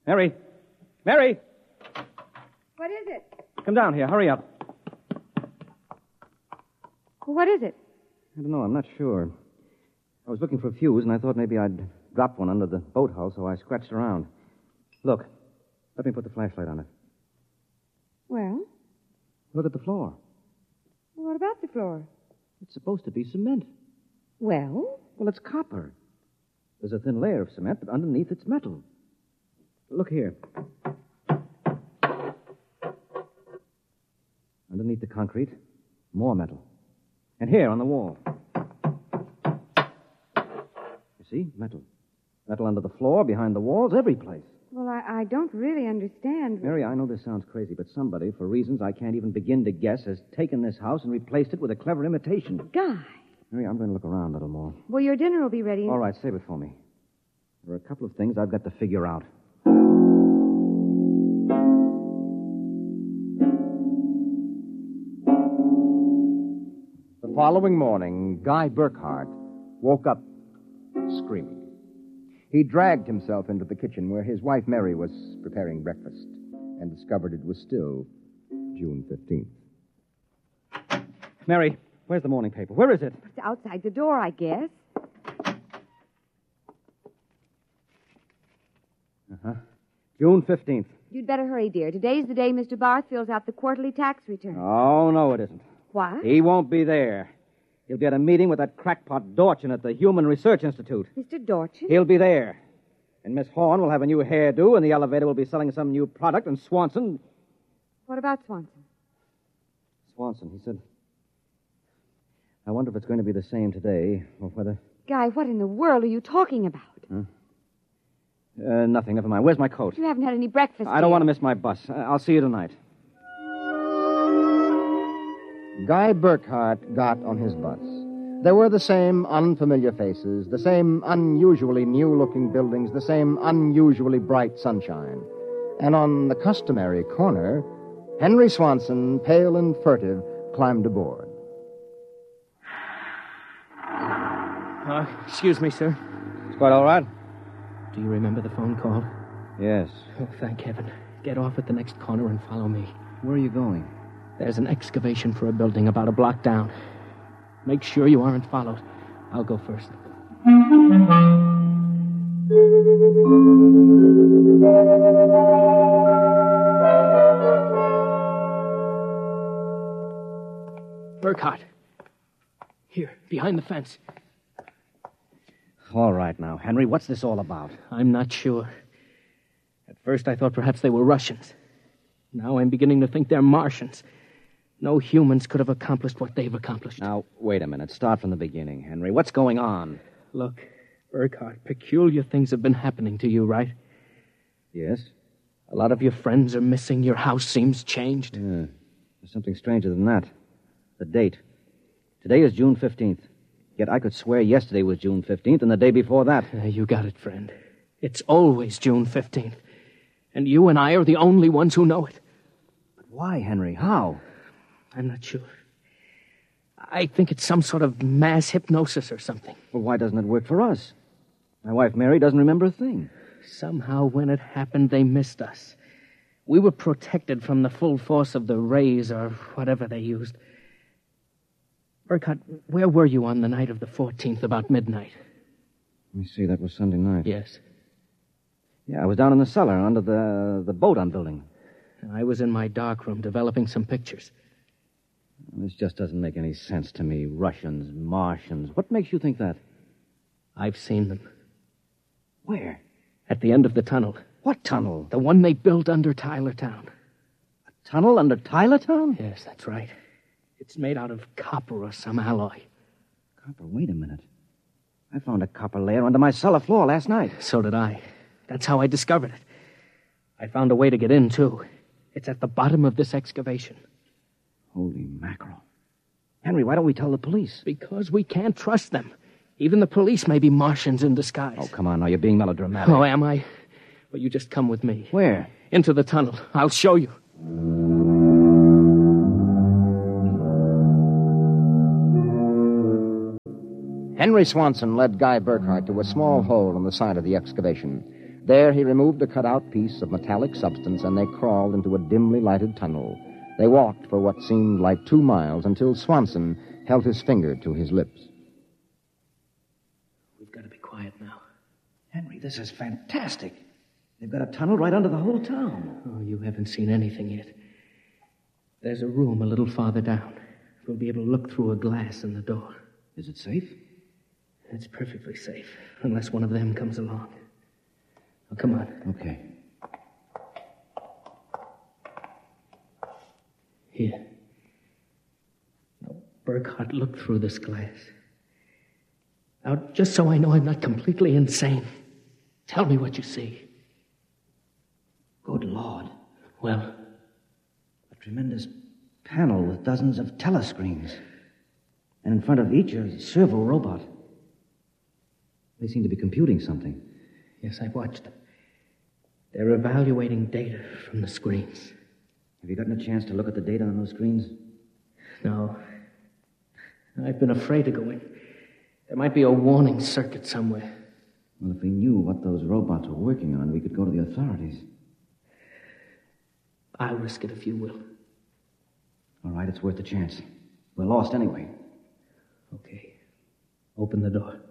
Mary! Mary! What is it? Come down here. Hurry up. What is it? I don't know. I'm not sure. I was looking for a fuse, and I thought maybe I'd dropped one under the boathouse, so I scratched around. Look. Let me put the flashlight on it. Well? Look at the floor. What about the floor? It's supposed to be cement. Well? Well, it's copper. There's a thin layer of cement, but underneath it's metal. Look here. Underneath the concrete, more metal. And here on the wall. You see? Metal. Metal under the floor, behind the walls, every place. Well, I don't really understand. Mary, I know this sounds crazy, but somebody, for reasons I can't even begin to guess, has taken this house and replaced it with a clever imitation. Guy. Mary, I'm going to look around a little more. Well, your dinner will be ready. All right, save it for me. There are a couple of things I've got to figure out. The following morning, Guy Burkhart woke up screaming. He dragged himself into the kitchen where his wife Mary was preparing breakfast and discovered it was still June 15th. Mary, where's the morning paper? Where is it? It's outside the door, I guess. Uh-huh. June 15th. You'd better hurry, dear. Today's the day Mr. Barth fills out the quarterly tax return. Oh, no, it isn't. What? He won't be there. He'll be at a meeting with that crackpot Dorchin at the Human Research Institute. Mr. Dorchin? He'll be there. And Miss Horn will have a new hairdo, and the elevator will be selling some new product, and Swanson... What about Swanson? Swanson, he said... I wonder if it's going to be the same today, or whether... Guy, what in the world are you talking about? Huh? Nothing. Never mind. Where's my coat? You haven't had any breakfast, I don't want to miss my bus. I'll see you tonight. Guy Burkhart got on his bus. There were the same unfamiliar faces, the same unusually new-looking buildings, the same unusually bright sunshine. And on the customary corner, Henry Swanson, pale and furtive, climbed aboard. Excuse me, sir. It's quite all right? Do you remember the phone call? Yes. Oh, thank heaven. Get off at the next corner and follow me. Where are you going? There's an excavation for a building about a block down. Make sure you aren't followed. I'll go first. Burkhart. Here, behind the fence. All right now, Henry, what's this all about? I'm not sure. At first I thought perhaps they were Russians. Now I'm beginning to think they're Martians. No humans could have accomplished what they've accomplished. Now, wait a minute. Start from the beginning, Henry. What's going on? Look, Burkhart, peculiar things have been happening to you, right? Yes? A lot of your friends are missing. Your house seems changed. Yeah. There's something stranger than that. The date. Today is June 15th. Yet I could swear yesterday was June 15th and the day before that. You got it, friend. It's always June 15th. And you and I are the only ones who know it. But why, Henry? How? I'm not sure. I think it's some sort of mass hypnosis or something. Well, why doesn't it work for us? My wife, Mary, doesn't remember a thing. Somehow, when it happened, they missed us. We were protected from the full force of the rays or whatever they used. Burkhart, where were you on the night of the 14th, about midnight? Let me see, that was Sunday night. Yes. Yeah, I was down in the cellar under the boat I'm building. I was in my darkroom developing some pictures. This just doesn't make any sense to me. Russians, Martians. What makes you think that? I've seen them. Where? At the end of the tunnel. What tunnel? The one they built under Tylertown. A tunnel under Tylertown? Yes, that's right. It's made out of copper or some alloy. Copper? Wait a minute. I found a copper layer under my cellar floor last night. So did I. That's how I discovered it. I found a way to get in, too. It's at the bottom of this excavation. Holy mackerel. Henry, why don't we tell the police? Because we can't trust them. Even the police may be Martians in disguise. Oh, come on now. You're being melodramatic. Oh, am I? Well, you just come with me. Where? Into the tunnel. I'll show you. Henry Swanson led Guy Burkhart to a small hole in the side of the excavation. There he removed a cut-out piece of metallic substance, and they crawled into a dimly lighted tunnel. They walked for what seemed like 2 miles until Swanson held his finger to his lips. We've got to be quiet now. Henry, this is fantastic. They've got a tunnel right under the whole town. Oh, you haven't seen anything yet. There's a room a little farther down. We'll be able to look through a glass in the door. Is it safe? It's perfectly safe, unless one of them comes along. Oh, come on. Okay. Here. Now, Burkhart, look through this glass. Now, just so I know I'm not completely insane, tell me what you see. Good Lord. Well? A tremendous panel with dozens of telescreens. And in front of each, a servo robot. They seem to be computing something. Yes, I've watched them. They're evaluating data from the screens. Have you gotten a chance to look at the data on those screens? No. I've been afraid to go in. There might be a warning circuit somewhere. Well, if we knew what those robots were working on, we could go to the authorities. I'll risk it if you will. All right, it's worth a chance. We're lost anyway. Okay. Open the door.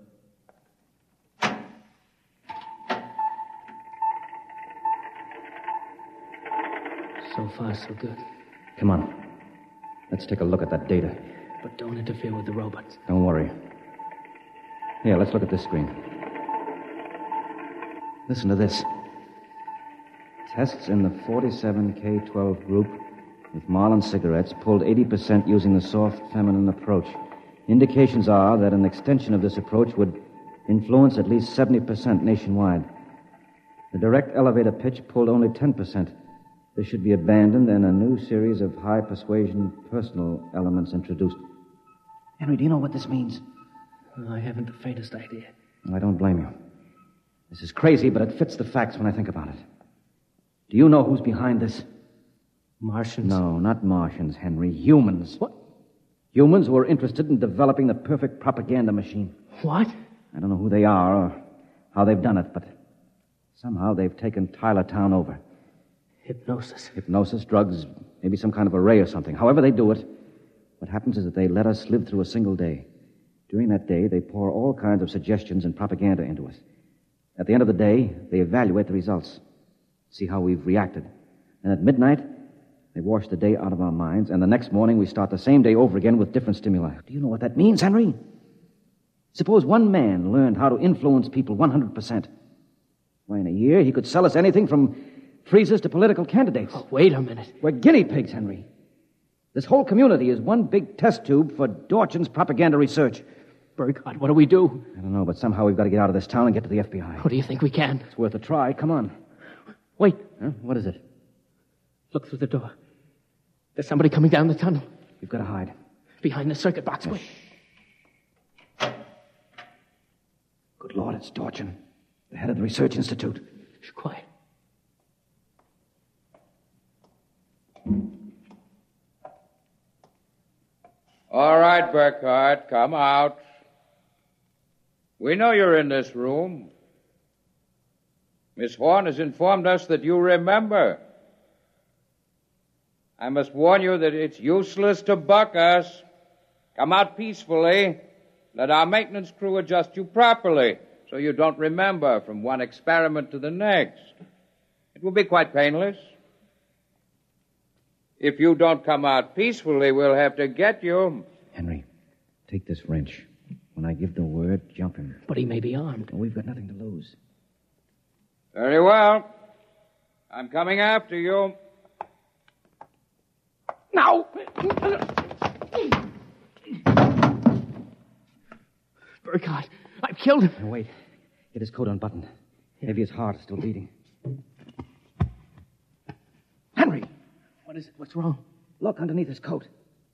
So far, so good. Come on. Let's take a look at that data. But don't interfere with the robots. Don't worry. Here, let's look at this screen. Listen to this. Tests in the 47K12 group with Marlin cigarettes pulled 80% using the soft feminine approach. Indications are that an extension of this approach would influence at least 70% nationwide. The direct elevator pitch pulled only 10%. This should be abandoned and a new series of high persuasion personal elements introduced. Henry, do you know what this means? I haven't the faintest idea. Well, I don't blame you. This is crazy, but it fits the facts when I think about it. Do you know who's behind this? Martians? No, not Martians, Henry. Humans. What? Humans who are interested in developing the perfect propaganda machine. What? I don't know who they are or how they've done it, but somehow they've taken Tylertown over. Hypnosis. Hypnosis, drugs, maybe some kind of array or something. However they do it, what happens is that they let us live through a single day. During that day, they pour all kinds of suggestions and propaganda into us. At the end of the day, they evaluate the results, see how we've reacted. And at midnight, they wash the day out of our minds, and the next morning we start the same day over again with different stimuli. Do you know what that means, Henry? Suppose one man learned how to influence people 100%. Why, in a year, he could sell us anything from freezers to political candidates. Oh, wait a minute. We're guinea pigs, Henry. This whole community is one big test tube for Dorchin's propaganda research. Burkhart, what do we do? I don't know, but somehow we've got to get out of this town and get to the FBI. What do you think we can? It's worth a try. Come on. Wait. Huh? What is it? Look through the door. There's somebody coming down the tunnel. You've got to hide. Behind the circuit box. Wait. Good Lord, it's Dorchin, the head of the Research Institute. Shh, quiet. All right, Burkhart, come out. We know you're in this room. Miss Horn has informed us that you remember. I must warn you that it's useless to buck us. Come out peacefully. Let our maintenance crew adjust you properly so you don't remember from one experiment to the next. It will be quite painless. If you don't come out peacefully, we'll have to get you. Henry, take this wrench. When I give the word, jump him. But he may be armed. We've got nothing to lose. Very well. I'm coming after you. Now! Burkhart, I've killed him. Now, wait. Get his coat unbuttoned. Maybe his heart is still beating. Henry! What is it? What's wrong? Look underneath his coat.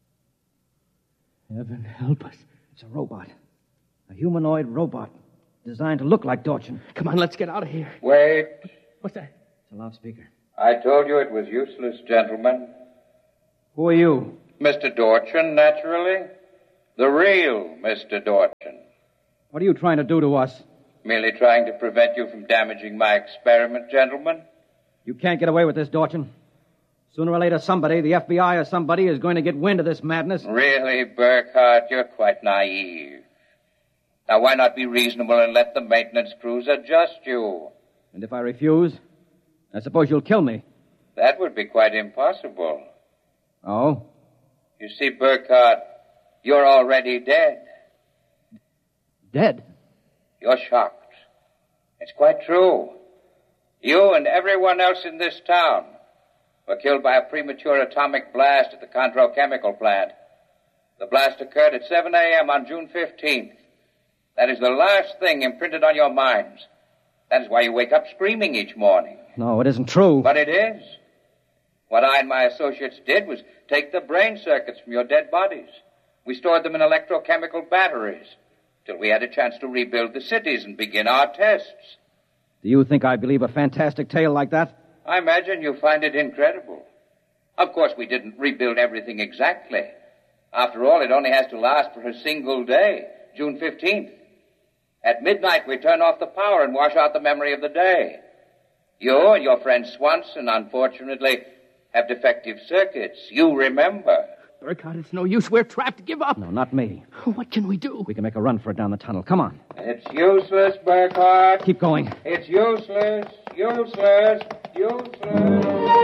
Heaven help us. It's a robot. A humanoid robot designed to look like Dorchin. Come on, let's get out of here. Wait. What's that? It's a loudspeaker. I told you it was useless, gentlemen. Who are you? Mr. Dorchin, naturally. The real Mr. Dorchin. What are you trying to do to us? Merely trying to prevent you from damaging my experiment, gentlemen. You can't get away with this, Dorchin. Sooner or later, somebody, the FBI or somebody, is going to get wind of this madness. Really, Burkhardt, you're quite naive. Now, why not be reasonable and let the maintenance crews adjust you? And if I refuse, I suppose you'll kill me. That would be quite impossible. Oh? You see, Burkhardt, you're already dead. Dead? You're shocked. It's quite true. You and everyone else in this town were killed by a premature atomic blast at the Contro chemical plant. The blast occurred at 7 a.m. on June 15th. That is the last thing imprinted on your minds. That is why you wake up screaming each morning. No, it isn't true. But it is. What I and my associates did was take the brain circuits from your dead bodies. We stored them in electrochemical batteries till we had a chance to rebuild the cities and begin our tests. Do you think I believe a fantastic tale like that? I imagine you find it incredible. Of course, we didn't rebuild everything exactly. After all, it only has to last for a single day, June 15th. At midnight, we turn off the power and wash out the memory of the day. You and your friend Swanson, unfortunately, have defective circuits. You remember. Burkhardt, it's no use. We're trapped. Give up. No, not me. What can we do? We can make a run for it down the tunnel. Come on. It's useless, Burkhardt. Keep going. It's useless, useless, useless.